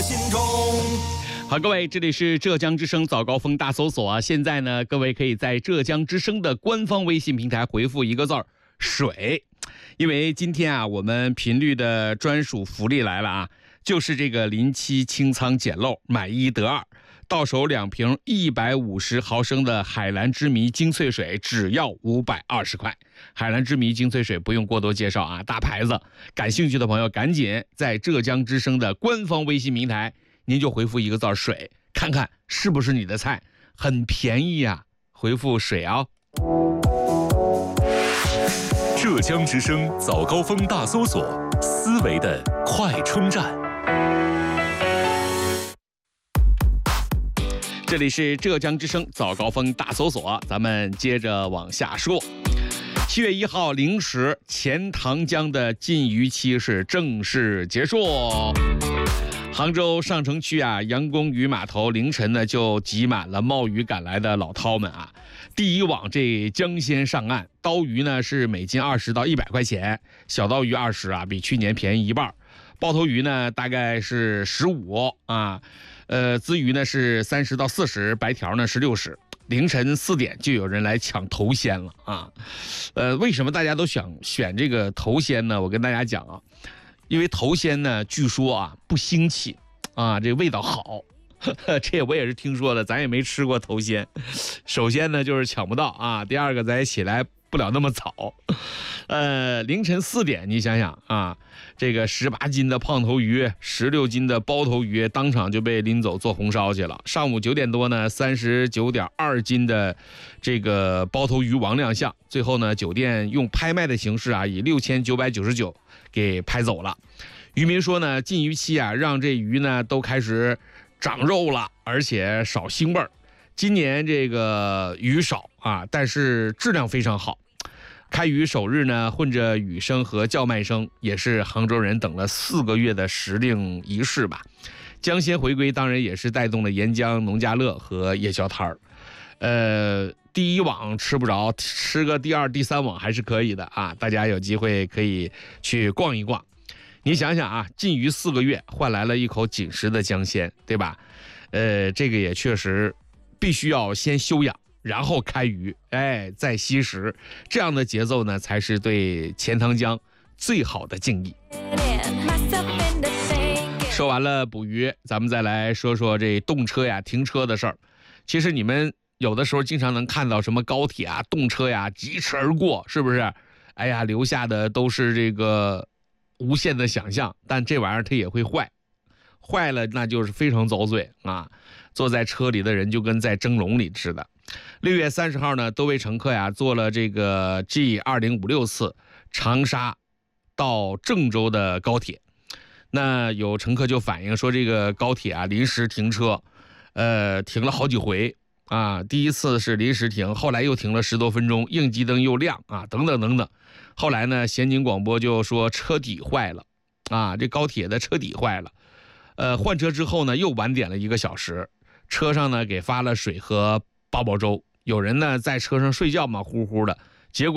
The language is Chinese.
心中。 好，各位，这里是浙江之声早高峰大搜索啊！现在呢，各位可以在浙江之声的官方微信平台回复一个字儿“水”，因为今天啊，我们频率的专属福利来了啊，就是这个临期清仓捡漏，买一得二，到手2瓶150毫升的海蓝之谜精粹水，只要520块。海蓝之谜精粹水不用过多介绍啊，大牌子，感兴趣的朋友赶紧在浙江之声的官方微信平台。您就回复一个字水，看看是不是你的菜，很便宜啊！回复水啊。 浙江之声早高峰大搜索，思维的快充站。 这里是浙江之声早高峰大搜索，咱们接着往下说。7月1号0时，钱塘江的禁渔期是正式结束。杭州上城区啊，杨公渔码头凌晨呢就挤满了冒鱼赶来的老饕们啊。第一网这江鲜上岸，刀鱼呢是每斤20到100块钱，小刀鱼20啊，比去年便宜一半。包头鱼呢大概是15啊，鲻鱼呢是30到40，白条呢是60。凌晨4点就有人来抢头鲜了啊。为什么大家都想选这个头鲜呢？我跟大家讲啊。因为头鲜呢，据说啊不腥气，啊这味道好，这我也是听说的，咱也没吃过头鲜。首先呢就是抢不到啊，第二个咱也起来不了那么早。凌晨4点，你想想啊，这个18斤的胖头鱼、16斤的包头鱼，当场就被拎走做红烧去了。上午9点多呢，39.2斤的这个包头鱼王亮相，最后呢酒店用拍卖的形式啊，以6999给拍走了。渔民说呢，禁渔期啊，让这鱼呢都开始长肉了，而且少腥味儿。今年这个鱼少啊，但是质量非常好。开渔首日呢，混着雨声和叫卖声，也是杭州人等了4个月的时令仪式吧。江鲜回归当然也是带动了沿江农家乐和夜宵摊儿。第一网吃不着，吃个第2、第3网还是可以的啊！大家有机会可以去逛一逛。你想想啊，禁渔4个月，换来了一口紧实的江鲜，对吧？这个也确实必须要先休养，然后开渔，再吸食，这样的节奏呢，才是对钱塘江最好的敬意。说完了捕鱼，咱们再来说说这动车呀、停车的事儿。其实你们有的时候经常能看到什么高铁啊、动车呀疾驰而过，是不是？哎呀，留下的都是这个无限的想象，但这玩意儿它也会坏，坏了那就是非常遭罪啊！坐在车里的人就跟在蒸笼里似的。6月30号呢，多位乘客呀坐了这个 G2056次长沙到郑州的高铁。那有乘客就反映说，这个高铁啊临时停车，停了好几回啊。第一次是临时停，后来又停了10多分钟，应急灯又亮啊，等等等等。后来呢，咸宁广播就说车底坏了啊，这高铁的车底坏了。换车之后呢，又晚点了1个小时。车上呢给发了水和八宝粥，有人呢在车上睡觉嘛，呼呼的，